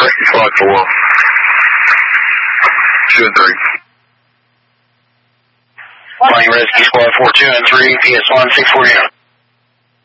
Rescue Squad 4. 2 and 3. Flying Rescue Squad 4, 2 and 3, PS1, 649.